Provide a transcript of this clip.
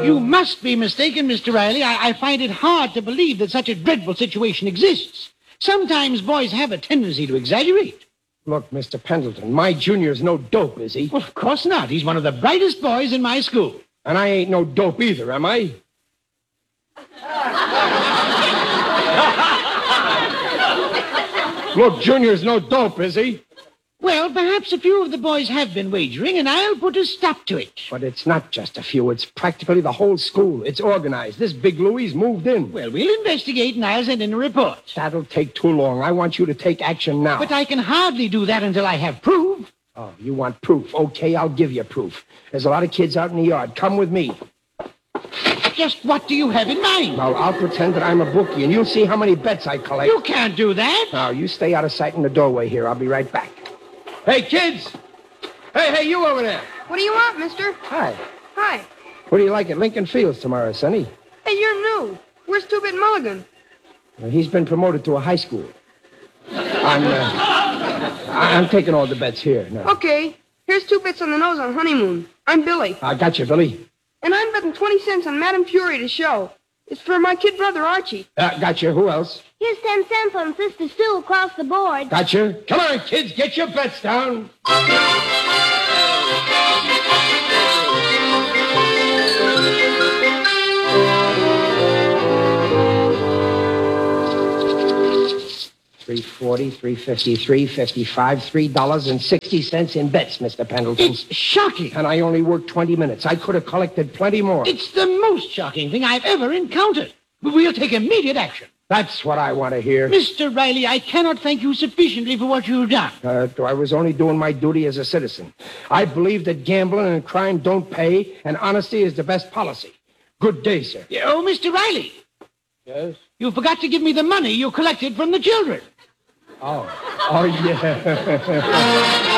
You must be mistaken, Mr. Riley. I find it hard to believe that such a dreadful situation exists. Sometimes boys have a tendency to exaggerate. Look, Mr. Pendleton, my junior's no dope, is he? Well, of course not. He's one of the brightest boys in my school. And I ain't no dope either, am I? Look, Junior's no dope, is he? Well, perhaps a few of the boys have been wagering, and I'll put a stop to it. But it's not just a few. It's practically the whole school. It's organized. This Big Louie's moved in. Well, we'll investigate, and I'll send in a report. That'll take too long. I want you to take action now. But I can hardly do that until I have proof. Oh, you want proof? Okay, I'll give you proof. There's a lot of kids out in the yard. Come with me. Just what do you have in mind? Now, I'll pretend that I'm a bookie, and you'll see how many bets I collect. You can't do that. Now, you stay out of sight in the doorway here. I'll be right back. Hey, kids! Hey, you over there! What do you want, mister? Hi. Hi. What do you like at Lincoln Fields tomorrow, Sonny? Hey, you're new. Where's Two-Bit Mulligan? He's been promoted to a high school. I'm taking all the bets here. No. Okay. Here's 2 bits on the nose on honeymoon. I'm Billy. I got you, Billy. And I'm betting 20 cents on Madame Fury to show. It's for my kid brother, Archie. Got you. Who else? Here's 10 cents on Sister Sue across the board. Got you. Come on, kids. Get your bets down. $3.40, $3.50, $3.55, $3.60 in bets, Mr. Pendleton. It's shocking. And I only worked 20 minutes. I could have collected plenty more. It's the most shocking thing I've ever encountered. We'll take immediate action. That's what I want to hear. Mr. Riley, I cannot thank you sufficiently for what you've done. I was only doing my duty as a citizen. I believe that gambling and crime don't pay, and honesty is the best policy. Good day, sir. Oh, Mr. Riley. Yes? You forgot to give me the money you collected from the children. Oh, yeah.